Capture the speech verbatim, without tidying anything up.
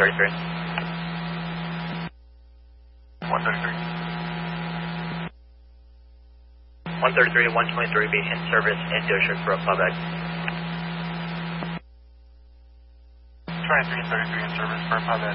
thirty-three. one thirty-three. one thirty-three to one twenty-three, be in service and District for a fallback. twenty-three and thirty-three in service for a fallback.